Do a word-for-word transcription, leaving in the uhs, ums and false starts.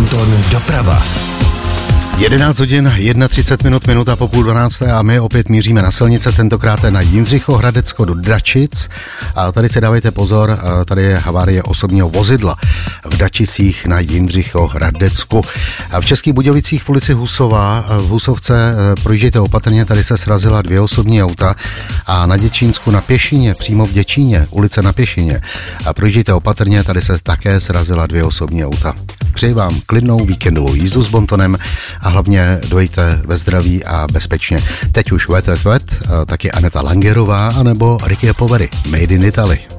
Bonton doprava. jedenáct hodin, třicet jedna minut, minuta po půl dvanácté a my opět míříme na silnice, tentokrát na Jindřichohradecko do Dačic. A tady si dávejte pozor, tady je havárie osobního vozidla v Dačicích na Jindřichohradecku. V Českých Budějovicích v ulici Husová, v Husovce projíždějte opatrně, tady se srazila dvě osobní auta a na Děčínsku na Pěšině, přímo v Děčíně, ulice na Pěšině. A projíždějte opatrně, tady se také srazila dvě osobní auta. Přeji vám klidnou víkendovou jízdu s Bontonem a hlavně dojte ve zdraví a bezpečně. Teď už vet, vet, vet, taky Aneta Langerová anebo Ricky Poveri, Made in Italy.